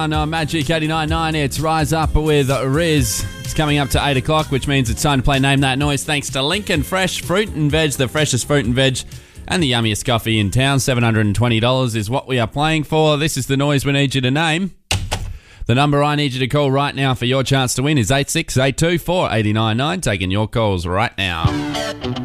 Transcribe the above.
On Magic 89.9, it's Rise Up with Riz. It's coming up to 8 o'clock, which means it's time to play Name That Noise. Thanks to Lincoln Fresh Fruit and Veg, the freshest fruit and veg and the yummiest coffee in town. $720 is what we are playing for. This is the noise we need you to name. The number I need you to call right now for your chance to win is 8682 489 9. Taking your calls right now.